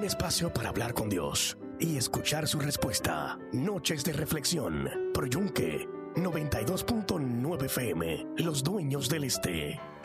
espacio para hablar con Dios y escuchar su respuesta. Noches de reflexión por Yunque 92.9 FM, los dueños del este.